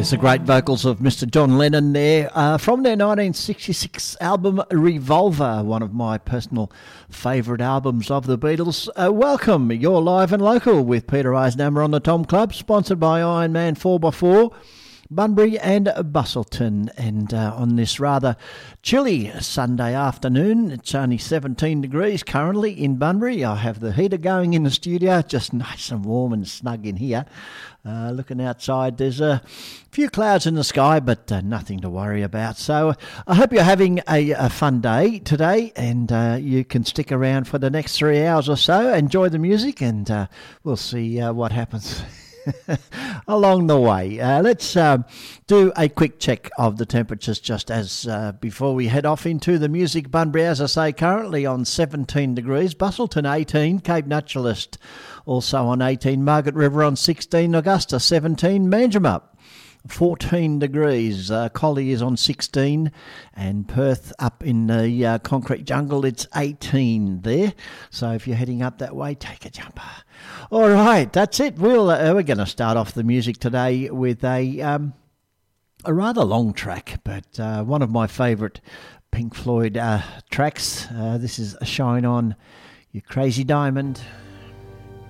There's the great vocals of Mr. John Lennon there from their 1966 album Revolver, one of my personal favourite albums of the Beatles. Welcome, you're live and local with Peter Eisenhammer on the Tom Club, sponsored by Ironman 4x4, Bunbury and Bustleton. And on this rather chilly Sunday afternoon, it's only 17 degrees currently in Bunbury. I have the heater going in the studio, just nice and warm and snug in here. Looking outside, there's a few clouds in the sky, but nothing to worry about. So I hope you're having a fun day today, and you can stick around for the next 3 hours or so. Enjoy the music, and we'll see what happens along the way. Let's do a quick check of the temperatures just as before we head off into the music. Bunbury, as I say, currently on 17 degrees, Bustleton 18, Cape Naturalist also on 18, Margaret River on 16, Augusta 17, Manjimup 14 degrees, Collie is on 16, and Perth up in the concrete jungle, it's 18 there. So if you're heading up that way, take a jumper. All right, that's it. We're going to start off the music today with a rather long track, but one of my favourite Pink Floyd tracks. This is Shine On, You Crazy Diamond.